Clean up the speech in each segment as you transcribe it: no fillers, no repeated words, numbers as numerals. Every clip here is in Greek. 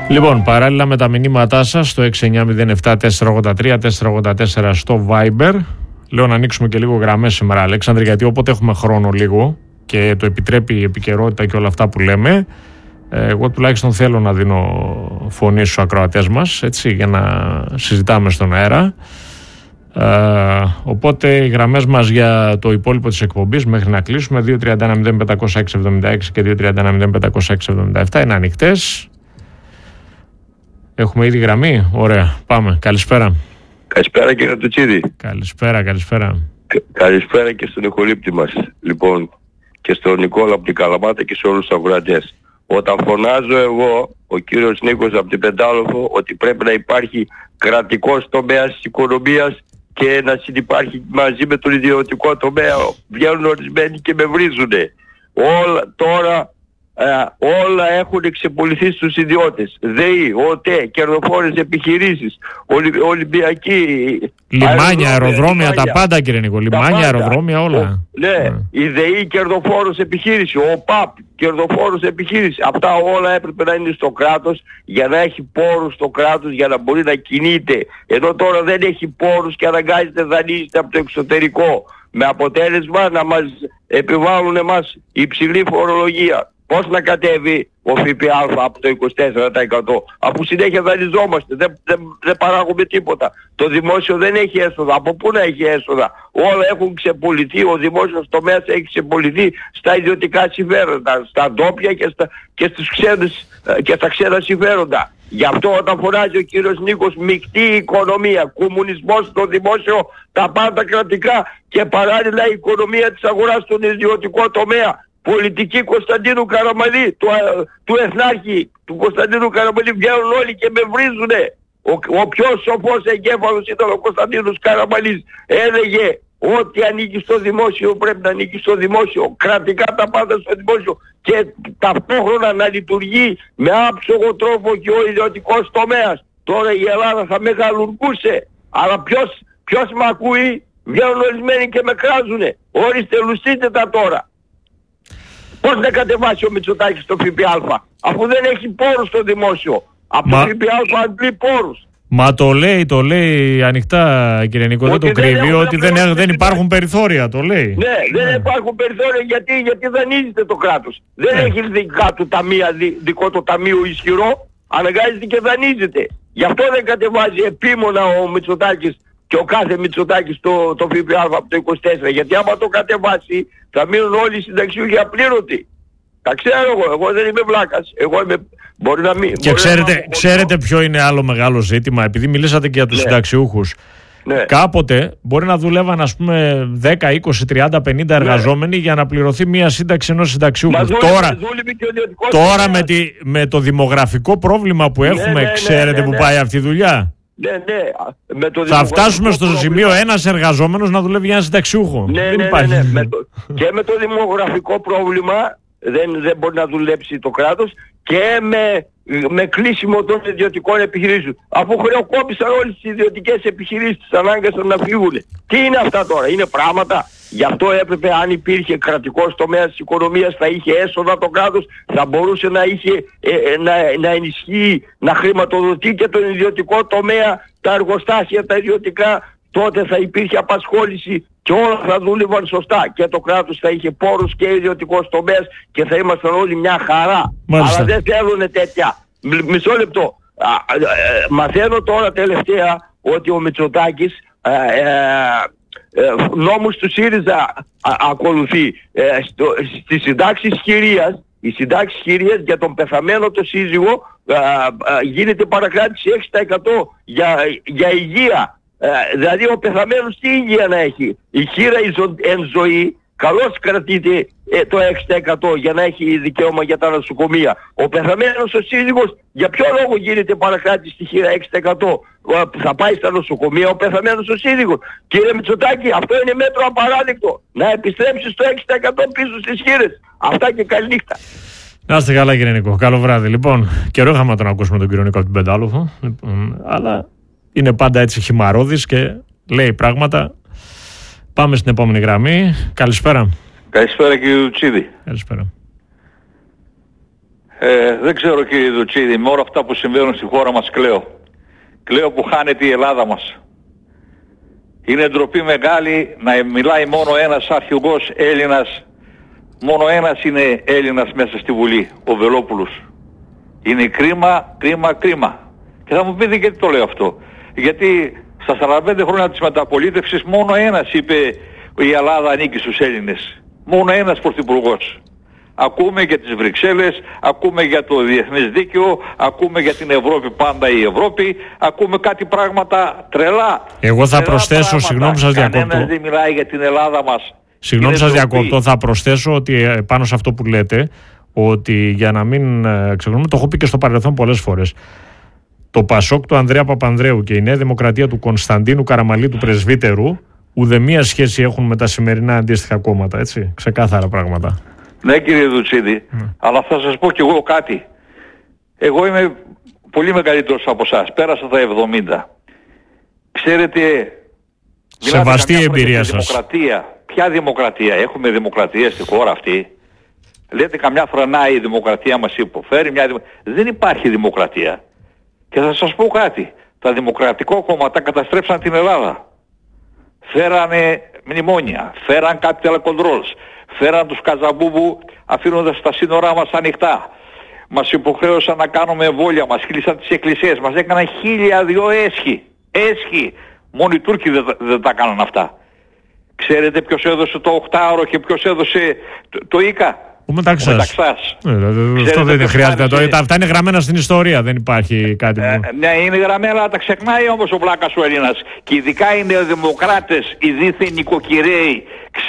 Λοιπόν, παράλληλα με τα μηνύματά σας στο 6907-483-484 στο Viber, λέω να ανοίξουμε και λίγο γραμμές σήμερα, Αλέξανδρε, γιατί όποτε έχουμε χρόνο λίγο και το επιτρέπει η επικαιρότητα και όλα αυτά που λέμε, εγώ τουλάχιστον θέλω να δίνω φωνή στους ακροατές μας, έτσι, για να συζητάμε στον αέρα. Οπότε οι γραμμές μας για το υπόλοιπο της εκπομπής μέχρι να κλείσουμε 231-0576 και 231-0576 είναι ανοιχτές. Έχουμε ήδη γραμμή. Ωραία. Πάμε. Καλησπέρα. Καλησπέρα κύριε Τουτσίδη. Καλησπέρα. Καλησπέρα και στον ηχολήπτη μας. Λοιπόν, και στον Νικόλα από την Καλαμάτα και σε όλους τους αγορατές. Όταν φωνάζω εγώ, ο κύριος Νίκος από την Πεντάλοφο, ότι πρέπει να υπάρχει κρατικός τομέας της οικονομίας και να συνυπάρχει μαζί με τον ιδιωτικό τομέα, βγαίνουν ορισμένοι και με βρίζουνε. Όλα έχουν ξεπουληθεί στους ιδιώτες. ΔΕΗ, ΟΤΕ, κερδοφόρες επιχειρήσεις, Ολυμπιακοί, λιμάνια, αεροδρόμια, τα πάντα κύριε Νίκο. Λιμάνια, αεροδρόμια, όλα. Ναι, η ΔΕΗ κερδοφόρος επιχείρηση, ο ΠΑΠ κερδοφόρος επιχείρηση. Αυτά όλα έπρεπε να είναι στο κράτος για να έχει πόρους στο κράτος για να μπορεί να κινείται. Ενώ τώρα δεν έχει πόρους και αναγκάζεται δανείζεται από το εξωτερικό. Με αποτέλεσμα να μας επιβάλλουν εμάς υψηλή φορολογία. Πώς να κατέβει ο ΦΠΑ από το 24% αφού συνέχεια δανειζόμαστε, δεν παράγουμε τίποτα. Το δημόσιο δεν έχει έσοδα. Από πού να έχει έσοδα? Όλα έχουν ξεπολυθεί, ο δημόσιος τομέας έχει ξεπολυθεί στα ιδιωτικά συμφέροντα, στα ντόπια και στα ξένα συμφέροντα. Γι' αυτό όταν φωνάζει ο κύριος Νίκος μεικτή οικονομία, κομμουνισμός στο δημόσιο, τα πάντα κρατικά και παράλληλα η οικονομία της αγοράς στον ιδιωτικό τομέα. Πολιτική Κωνσταντίνου Καραμανλή, του Εθνάρχη, του Κωνσταντίνου Καραμανλή βγαίνουν όλοι και με βρίζουνε. Ο πιο σοφός εγκέφαλος ήταν ο Κωνσταντίνος Καραμανλής. Έλεγε ότι ανήκει στο δημόσιο πρέπει να ανήκει στο δημόσιο. Κρατικά τα πάντα στο δημόσιο και ταυτόχρονα να λειτουργεί με άψογο τρόπο και ο ιδιωτικός τομέας. Τώρα η Ελλάδα θα μεγαλουργούσε. Αλλά ποιος μ' ακούει? Βγαίνουν ορισμένοι και με κράζουνε. Ορίστε, λουστείτε τα τώρα. Πώς να κατεβάσει ο Μητσοτάκης το ΦΠΑ αφού δεν έχει πόρους στο δημόσιο? Από το ΦΠΑ αντλεί πόρους. Μα το λέει ανοιχτά κύριε Νίκο, δεν το κρύβει, ότι δεν υπάρχουν περιθώρια, το λέει. Ναι, δεν υπάρχουν περιθώρια γιατί δανείζεται το κράτος. Δεν έχει δικά του ταμεία, δικό το ταμείο ισχυρό, αναγκάζεται και δανείζεται. Γι' αυτό δεν κατεβάζει επίμονα ο Μητσοτάκης και ο κάθε Μητσοτάκης το ΦΠΑ από το 24, γιατί άμα το κατεβάσει θα μείνουν όλοι οι συνταξιούχοι απλήρωτοι. Τα ξέρω εγώ δεν είμαι βλάκας. Μπορεί να μην. Και ξέρετε ποιο είναι άλλο μεγάλο ζήτημα, επειδή μιλήσατε και για τους συνταξιούχους. Ναι. Κάποτε μπορεί να δουλεύαν ας πούμε 10, 20, 30, 50 εργαζόμενοι για να πληρωθεί μια σύνταξη ενός συνταξιούχου. Τώρα με το δημογραφικό πρόβλημα που έχουμε, ξέρετε που πάει αυτή η δουλειά? Θα φτάσουμε στο σημείο ένας εργαζόμενος να δουλεύει για ένα συνταξιούχο. Δεν υπάρχει. Και με το δημογραφικό πρόβλημα δεν μπορεί να δουλέψει το κράτος και με κλείσιμο των ιδιωτικών επιχειρήσεων. Αφού χρεοκόπησαν όλες τις ιδιωτικές επιχειρήσεις, τις ανάγκασαν να φύγουν. Τι είναι αυτά τώρα? Είναι πράγματα? Γι' αυτό έπρεπε, αν υπήρχε κρατικός τομέας της οικονομίας, θα είχε έσοδα το κράτος, θα μπορούσε να ενισχύει, να χρηματοδοτεί και τον ιδιωτικό τομέα, τα εργοστάσια, τα ιδιωτικά, τότε θα υπήρχε απασχόληση και όλα θα δούλευαν σωστά και το κράτος θα είχε πόρους και ιδιωτικός τομέας και θα ήμασταν όλοι μια χαρά. Μάλιστα. Αλλά δεν θέλουν τέτοια. Μισό λεπτό. Μαθαίνω τώρα τελευταία ότι ο Μητσοτάκης νόμους του ΣΥΡΙΖΑ ακολουθεί στις συντάξεις χειρίας. Οι συντάξεις χειρίας για τον πεθαμένο το σύζυγο γίνεται παρακράτηση 6% για υγεία. Δηλαδή ο πεθαμένος τι υγεία να έχει? Η χείρα εν ζωή καλώς κρατείται το 6% για να έχει δικαίωμα για τα νοσοκομεία. Ο πεθαμένος ο σύζυγος για ποιο λόγο γίνεται παρακράτηση στη χείρα 6%? Θα πάει στα νοσοκομεία ο πεθαμένος ο σύζυγος. Κύριε Μητσοτάκη, αυτό είναι μέτρο απαράδεκτο. Να επιστρέψει στο 6% πίσω στις χείρες. Αυτά και καλή νύχτα. Να είστε καλά κύριε Νίκο. Καλό βράδυ. Λοιπόν, καιρό είχαμε να τον ακούσουμε τον κύριο Νίκο από την Πεντάλοφο. Αλλά είναι πάντα έτσι χυμαρώδης και λέει πράγματα. Πάμε στην επόμενη γραμμή. Καλησπέρα. Καλησπέρα κύριε Τουτσίδη. Καλησπέρα. Δεν ξέρω κύριε Δουτσίδη, με όλα αυτά που συμβαίνουν στη χώρα μας κλαίω. Κλαίω που χάνεται η Ελλάδα μας. Είναι ντροπή μεγάλη να μιλάει μόνο ένας αρχηγός Έλληνας. Μόνο ένας είναι Έλληνας μέσα στη Βουλή, ο Βελόπουλος. Είναι κρίμα, κρίμα, κρίμα. Και θα μου πείτε γιατί το λέω αυτό. Γιατί στα 45 χρόνια της μεταπολίτευσης μόνο ένας είπε η Ελλάδα ανήκει στους Έλληνες. Μόνο ένας πρωθυπουργός. Ακούμε για τις Βρυξέλλες, ακούμε για το διεθνές δίκαιο, ακούμε για την Ευρώπη πάντα η Ευρώπη, ακούμε κάτι πράγματα τρελά. Εγώ θα προσθέσω, συγγνώμη σας διακόπτω. Κανένας δεν μιλάει για την Ελλάδα μας. Συγγνώμη σας διακόπτω, θα προσθέσω ότι πάνω σε αυτό που λέτε, ότι για να μην ξεχνούμε, το έχω πει και στο παρελθόν πολλές φορές, το Πασόκ του Ανδρέα Παπανδρέου και η Νέα Δημοκρατία του Κωνσταντίνου Καραμαλή του Πρεσβύτερου ουδέμια σχέση έχουν με τα σημερινά αντίστοιχα κόμματα, έτσι, ξεκάθαρα πράγματα. Ναι κύριε Δουτσίδη, αλλά θα σας πω κι εγώ κάτι. Εγώ είμαι πολύ μεγαλύτερος από εσάς, πέρασα τα 70. Ξέρετε, σεβαστή η εμπειρία σας. Δημοκρατία. Ποια δημοκρατία? Έχουμε δημοκρατία στη χώρα αυτή? Λέτε καμιά φορά να η δημοκρατία μας υποφέρει. Δεν υπάρχει δημοκρατία. Και θα σας πω κάτι. Τα δημοκρατικά κόμματα καταστρέψαν την Ελλάδα. Φέρανε μνημόνια, φέραν capital controls, φέραν τους Καζαμπούμπου αφήνοντας τα σύνορά μας ανοιχτά. Μας υποχρέωσαν να κάνουμε εμβόλια, μας κλείσαν τις εκκλησίες, μας έκαναν 1002 έσχη. Έσχη. Μόνο οι Τούρκοι δεν τα κάναν αυτά. Ξέρετε ποιος έδωσε το 8ωρο και ποιος έδωσε το ΙΚΑ? Ο Μεταξάς. Αυτό δεν χρειάζεται. Αυτά είναι γραμμένα στην ιστορία, δεν υπάρχει κάτι. Ναι, είναι γραμμένα, αλλά τα ξεχνάει όμως ο πλάκας ο Έλληνας. Και ειδικά οι νεοδημοκράτες, οι δίθεν νοικοκυρέοι,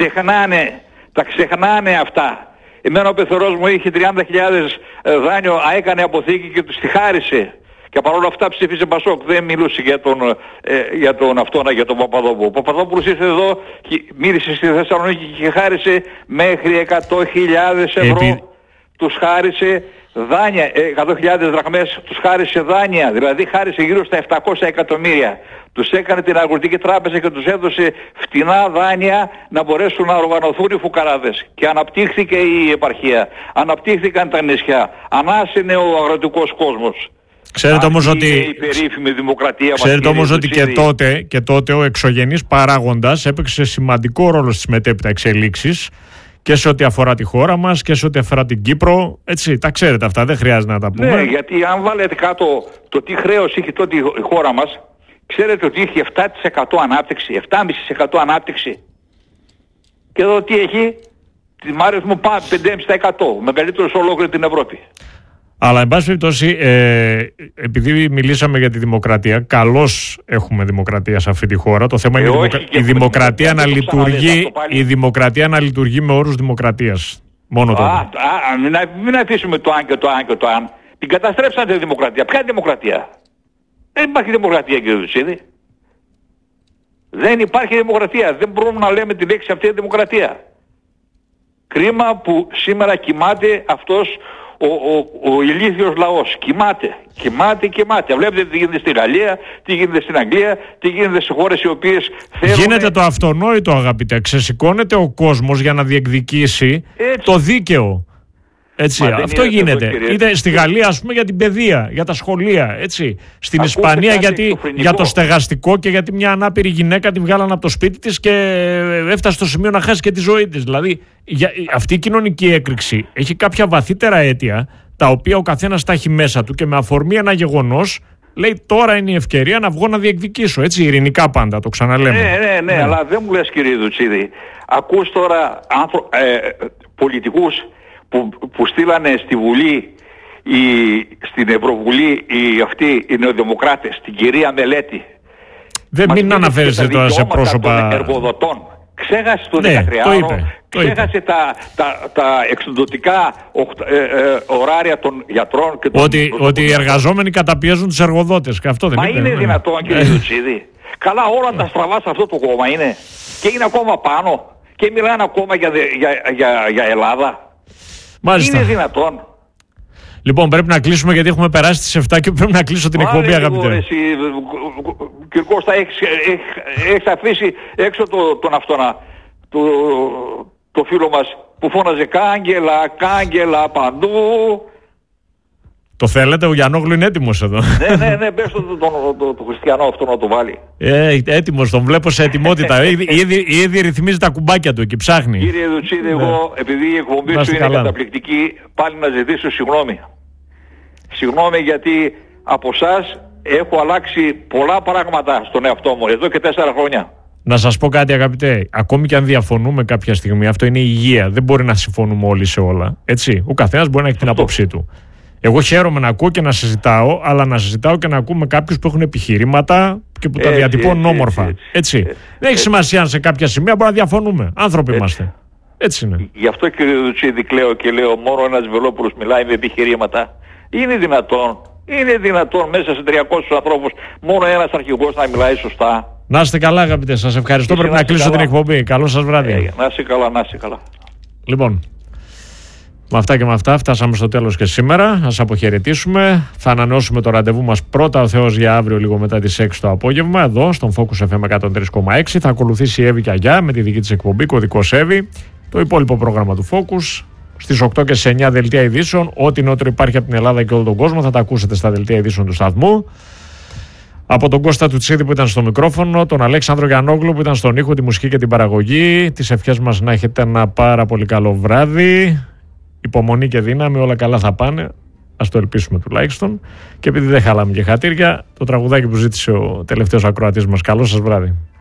τα ξεχνάνε αυτά. Εμένα ο πεθερός μου είχε 30.000 δάνειο, έκανε αποθήκη και τους τη χάρισε. Και παρόλα αυτά ψήφισε Πασόκ. Δεν μιλούσε για τον Παπαδόπουλο. Ο Παπαδόπουλος ήρθε εδώ, μίλησε στη Θεσσαλονίκη και χάρισε μέχρι 100.000 ευρώ. Τους χάρισε δάνεια, 100.000 δραχμές τους χάρισε δάνεια. Δηλαδή χάρισε γύρω στα 700 εκατομμύρια. Τους έκανε την Αγροτική Τράπεζα και τους έδωσε φτηνά δάνεια να μπορέσουν να οργανωθούν οι φουκαράδες. Και αναπτύχθηκε η επαρχία. Αναπτύχθηκαν τα νησιά. Ανάσαινε ο αγροτικός κόσμος. Ξέρετε όμως ότι, και τότε ο εξωγενής παράγοντας έπαιξε σημαντικό ρόλο στις μετέπειτα εξελίξεις και σε ό,τι αφορά τη χώρα μας και σε ό,τι αφορά την Κύπρο. Έτσι, τα ξέρετε αυτά, δεν χρειάζεται να τα πούμε. Ναι, γιατί αν βάλετε κάτω το τι χρέος είχε τότε η χώρα μας, ξέρετε ότι είχε 7% ανάπτυξη, 7,5% ανάπτυξη. Και εδώ τι έχει? Τη αριθμό 5,5%, μεγαλύτερο σε ολόκληρη την Ευρώπη. Αλλά εν πάση περιπτώσει, επειδή μιλήσαμε για τη δημοκρατία, καλώς έχουμε δημοκρατία σε αυτή τη χώρα. Το θέμα είναι η δημοκρατία να λειτουργεί με όρους δημοκρατίας. Μόνο τότε. Μην αφήσουμε το αν και το αν και το αν. Την καταστρέψατε τη δημοκρατία. Ποια δημοκρατία? Δεν υπάρχει δημοκρατία κύριε Δουτσίδη. Δεν υπάρχει δημοκρατία. Δεν μπορούμε να λέμε τη λέξη αυτή δημοκρατία. Κρίμα που σήμερα κοιμάται αυτός ο ηλίθιος λαός. Κοιμάται. Βλέπετε τι γίνεται στην Γαλλία, τι γίνεται στην Αγγλία, τι γίνεται σε χώρες οι οποίες θέλουν... Γίνεται το αυτονόητο αγαπητέ. Ξεσηκώνεται ο κόσμος για να διεκδικήσει το δίκαιο. Έτσι, αυτό γίνεται. Είτε στη Γαλλία, ας πούμε, για την παιδεία, για τα σχολεία. Έτσι. Στην Ισπανία για το στεγαστικό και γιατί μια ανάπηρη γυναίκα τη βγάλαν από το σπίτι της και έφτασε στο σημείο να χάσει και τη ζωή της. Δηλαδή, αυτή η κοινωνική έκρηξη έχει κάποια βαθύτερα αίτια, τα οποία ο καθένας τα έχει μέσα του και με αφορμή ένα γεγονός λέει τώρα είναι η ευκαιρία να βγω να διεκδικήσω. Έτσι, ειρηνικά πάντα, το ξαναλέμε. Ναι, αλλά δεν μου λες κύριε Δουτσίδη. Ακούς τώρα πολιτικούς που στείλανε στη Βουλή, στην Ευρωβουλή οι νεοδημοκράτες, την κυρία Μελέτη. Δεν μην αναφέρεσαι τώρα σε πρόσωπα των εργοδοτών. Ξέχασε το 13ωρο, ξέχασε τα εξοντωτικά ωράρια των γιατρών. Και ότι οι εργαζόμενοι καταπιέζουν τους εργοδότες. Αυτό δεν είναι δυνατόν κύριε Δουτσίδη? Καλά, όλα τα στραβά σε αυτό το κόμμα είναι. Και είναι ακόμα πάνω. Και μιλάνε ακόμα για Ελλάδα. Μάλιστα. Είναι δυνατόν? Λοιπόν, πρέπει να κλείσουμε γιατί έχουμε περάσει τις 7 και πρέπει να κλείσω την εκπομπή, αγαπητέ. Κύριε Κώστα, έχεις αφήσει έξω τον αυτόνα, το φίλο μας που φώναζε κάγκελα παντού. Το θέλετε, ο Γιαννόγλου είναι έτοιμος εδώ. Ναι, πες το Χριστιανό αυτό να το βάλει. Έτοιμος, τον βλέπω σε ετοιμότητα. Ήδη ρυθμίζει τα κουμπάκια του και ψάχνει. Κύριε Δουτσίδη, εγώ επειδή η εκπομπή σου είναι καταπληκτική, πάλι να ζητήσω συγγνώμη. Συγγνώμη γιατί από εσάς έχω αλλάξει πολλά πράγματα στον εαυτό μου εδώ και 4 χρόνια. Να σας πω κάτι, αγαπητέ. Ακόμη και αν διαφωνούμε κάποια στιγμή, αυτό είναι υγεία. Δεν μπορεί να συμφωνούμε όλοι σε όλα. Έτσι. Ο καθένας μπορεί να έχει την άποψή του. Εγώ χαίρομαι να ακούω και να συζητάω, αλλά να συζητάω και να ακούμε κάποιους που έχουν επιχειρήματα και που τα διατυπώνουν όμορφα. Έτσι. Δεν έχει σημασία αν σε κάποια σημεία μπορεί να διαφωνούμε. Άνθρωποι είμαστε. Έτσι είναι. Γι' αυτό, κύριε Δουτσίδη, κλαίω και λέω: μόνο ένας Βελόπουλος μιλάει με επιχειρήματα. Είναι δυνατόν μέσα σε 300 ανθρώπους μόνο ένας αρχηγός να μιλάει σωστά? Να είστε καλά, αγαπητέ. Σας ευχαριστώ. Πρέπει να κλείσω την εκπομπή. Καλό σας βράδυ. Να είστε καλά. Λοιπόν, με αυτά και με αυτά φτάσαμε στο τέλος και σήμερα. Ας αποχαιρετήσουμε. Θα ανανεώσουμε το ραντεβού μας πρώτα ο Θεός για αύριο λίγο μετά τις 6 το απόγευμα εδώ στον Focus FM 103,6. Θα ακολουθήσει η Εύη Καγιά με τη δική της εκπομπή Κωδικός Εύη. Το υπόλοιπο πρόγραμμα του Focus. Στις 8 και σε 9 δελτία ειδήσεων. Ό,τι νεότερο υπάρχει από την Ελλάδα και όλο τον κόσμο θα τα ακούσετε στα δελτία ειδήσεων του σταθμού. Από τον Κώστα Τουτσίδη που ήταν στο μικρόφωνο, τον Αλέξανδρο Γιαννόγλου που ήταν στον ήχο, τη μουσική και την παραγωγή. Τις ευχές μας να έχετε ένα πάρα πολύ καλό βράδυ. Υπομονή και δύναμη, όλα καλά θα πάνε. Ας το ελπίσουμε τουλάχιστον. Και επειδή δεν χαλάμε και χατήρια, το τραγουδάκι που ζήτησε ο τελευταίος ακροατής μας. Καλό σας βράδυ.